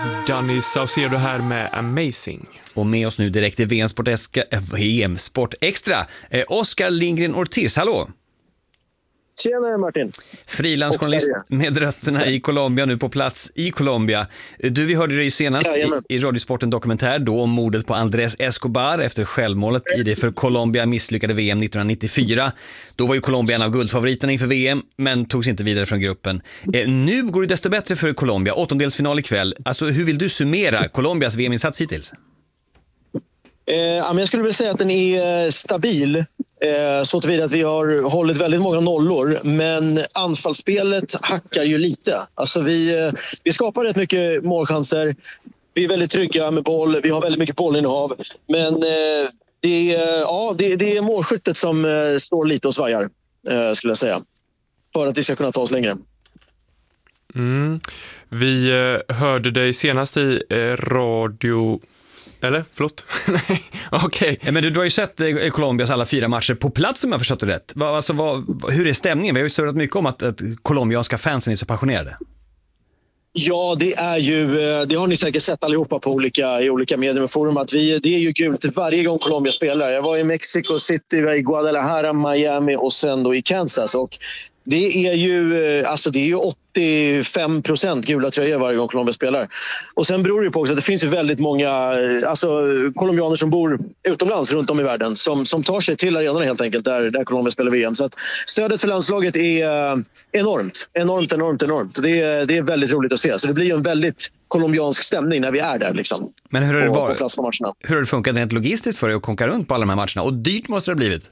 Danny Saucedo här med Amazing. Och med oss nu direkt i VM Sport Extra, Oskar Lindgren Ortiz, hallå! Tjena Martin. Frilansjournalist med rötterna i Colombia, nu på plats i Colombia. Vi hörde dig senast i Radiosporten dokumentär då om mordet på Andrés Escobar efter självmålet i det för Colombia misslyckade VM 1994. Då var ju Colombia en av guldfavoriterna inför VM, men togs inte vidare från gruppen. Nu går det desto bättre för Colombia, åttondelsfinal ikväll. Alltså, hur vill du summera Colombias VM-insats hittills? Jag skulle vilja säga att den är stabil. Så tillvida att vi har hållit väldigt många nollor, men anfallsspelet hackar ju lite. Alltså vi skapar rätt mycket målchanser. Vi är väldigt trygga med boll. Vi har väldigt mycket bollinnehav. Men det är målskyttet som står lite och svajar, skulle jag säga. För att vi ska kunna ta oss längre. Vi hörde dig senast i radio... Eller? Förlåt? Nej, okej. Ja, men du har ju sett Colombias alla 4 matcher på plats, om jag förstått det rätt. Hur är stämningen? Vi har ju surrat mycket om att colombianska fansen är så passionerade. Ja, det har ni säkert sett allihopa i olika medier och forum, att det är ju gult varje gång Colombia spelar. Jag var i Mexico City, i Guadalajara, Miami och sen då i Kansas, och det är ju 85% gula tröjor varje gång Colombia spelar. Och sen beror det på också att det finns ju väldigt många colombianer som bor utomlands runt om i världen som tar sig till arenorna helt enkelt där Colombia spelar VM. Så att stödet för landslaget är enormt. Det är väldigt roligt att se. Så det blir ju en väldigt colombiansk stämning när vi är där liksom. Men hur har det funkat rent logistiskt för dig att konka runt på alla de här matcherna? Och dyrt måste det ha blivit.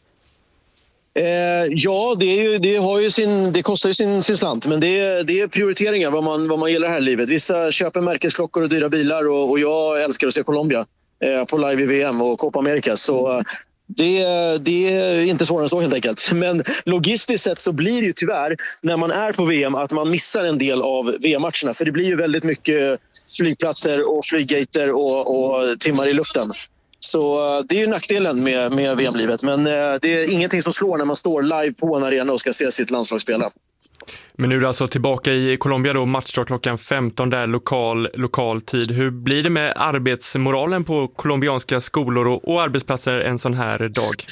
Ja, det kostar ju sin slant, men det är prioriteringar vad man gillar här i livet. Vissa köper märkesklockor och dyra bilar, och jag älskar att se Colombia på live i VM och Copa America, så det är inte svårare än så helt enkelt. Men logistiskt sett så blir det ju tyvärr när man är på VM att man missar en del av VM-matcherna, för det blir ju väldigt mycket flygplatser och flyggater och timmar i luften. Så det är ju nackdelen med VM-livet. Men det är ingenting som slår när man står live på en arena och ska se sitt landslag spela. Men nu är du alltså tillbaka i Colombia då, matchstart klockan 15 där, lokal tid. Hur blir det med arbetsmoralen på colombianska skolor och arbetsplatser en sån här dag?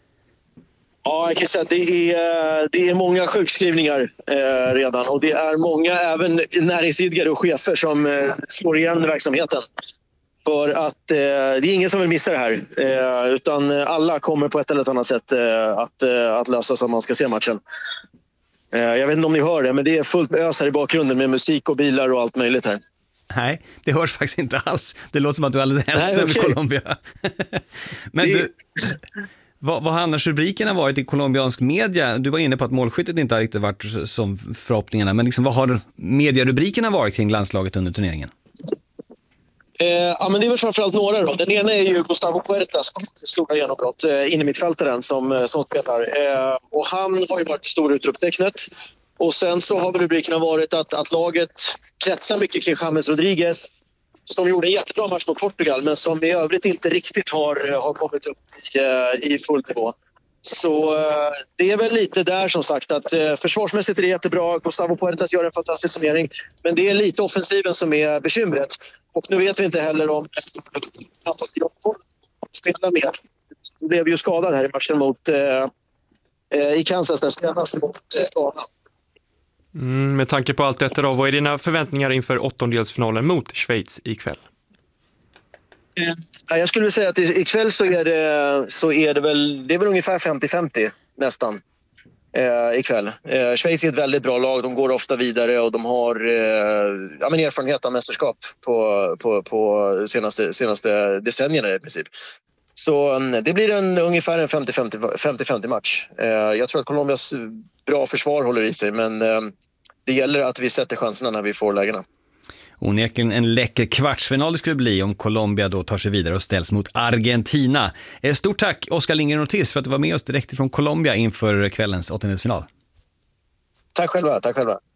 Ja, jag kan säga att det är många sjukskrivningar redan. Och det är många, även näringsidgare och chefer, som slår igen verksamheten. För att det är ingen som vill missa det här, utan alla kommer på ett eller annat sätt att lösa så att man ska se matchen. Jag vet inte om ni hör det, men det är fullt med ös här i bakgrunden med musik och bilar och allt möjligt här. Nej, det hörs faktiskt inte alls. Det låter som att du är alldeles ensam i Colombia. Men vad har annars rubrikerna varit i colombiansk media? Du var inne på att målskyttet inte har riktigt varit som förhoppningarna, men liksom, vad har medierubrikerna varit kring landslaget under turneringen? Men det är väl framförallt några då. Den ena är ju Gustavo Puertas, stora genombrott, inne mittfältaren som spelar. Och han har ju varit stor utropstecknet. Och sen så har rubrikerna varit att laget kretsar mycket kring James Rodriguez, som gjorde en jättebra match mot Portugal, men som i övrigt inte riktigt har kommit upp i full nivå. Så det är väl lite där, som sagt, att försvarsmässigt är det jättebra. Gustavo Puertas gör en fantastisk summering, men det är lite offensiven som är bekymret. Och nu vet vi inte heller om han får spela mer. Han blev ju skadad här i matchen i Kansas, där spelas mot Ghana. Med tanke på allt detta då, vad är dina förväntningar inför åttondelsfinalen mot Schweiz ikväll? Jag skulle säga att ikväll så är det väl ungefär 50-50 nästan ikväll. Schweiz är ett väldigt bra lag, de går ofta vidare och de har erfarenhet av mästerskap på senaste decennierna i princip. Så det blir ungefär en 50-50 match. Jag tror att Colombias bra försvar håller i sig, men det gäller att vi sätter chanserna när vi får lägena. Onekligen en läcker kvartsfinal det skulle bli om Colombia då tar sig vidare och ställs mot Argentina. Stort tack Oskar Lindgren Ortiz för att du var med oss direkt från Colombia inför kvällens åttondelsfinal. Tack själva.